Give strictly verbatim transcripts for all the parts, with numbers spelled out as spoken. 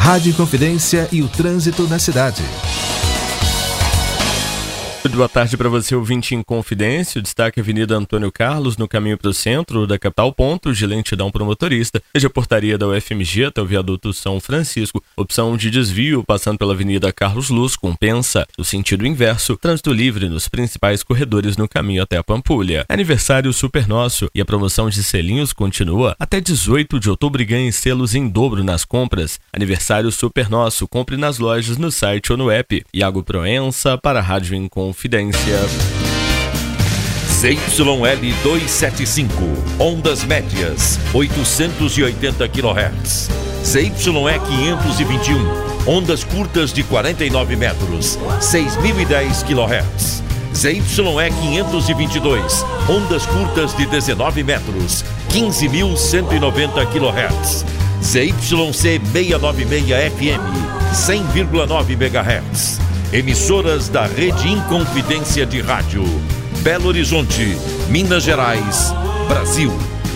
Rádio Inconfidência e o trânsito na cidade. Boa tarde para você, ouvinte em Confidência. O destaque é Avenida Antônio Carlos, no caminho para o centro da capital, pontos de lentidão para o motorista, desde a portaria da U F M G até o viaduto São Francisco, opção de desvio passando pela Avenida Carlos Luz, compensa no sentido inverso, trânsito livre nos principais corredores no caminho até a Pampulha. Aniversário Super Nosso e a promoção de selinhos continua até dezoito de outubro e ganhe selos em dobro nas compras. Aniversário Super Nosso, compre nas lojas, no site ou no app. Iago Proença para a Rádio Inconfidência. Z Y L duzentos e setenta e cinco, ondas médias, oitocentos e oitenta quilohertz. Z Y E quinhentos e vinte e um, ondas curtas de quarenta e nove metros, seis mil e dez quilohertz. Z Y E quinhentos e vinte e dois, ondas curtas de dezenove metros, quinze mil cento e noventa quilohertz. Z Y C seiscentos e noventa e seis F M, cem vírgula nove megahertz. Emissoras da Rede Inconfidência de Rádio. Belo Horizonte, Minas Gerais, Brasil.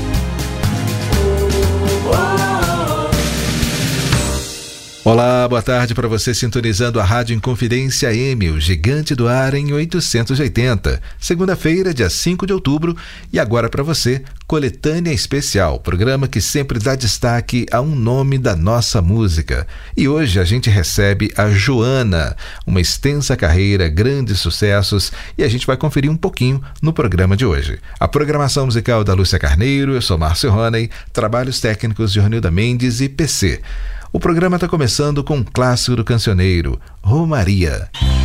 Olá, boa tarde para você sintonizando a Rádio Inconfidência M, o gigante do ar em oitocentos e oitenta. Segunda-feira, dia cinco de outubro, e agora para você, Coletânea Especial, programa que sempre dá destaque a um nome da nossa música. E hoje a gente recebe a Joana, uma extensa carreira, grandes sucessos, e a gente vai conferir um pouquinho no programa de hoje. A programação musical da Lúcia Carneiro, eu sou Márcio Roney, trabalhos técnicos de Ronilda Mendes e P C. O programa está começando com um clássico do cancioneiro, Romaria.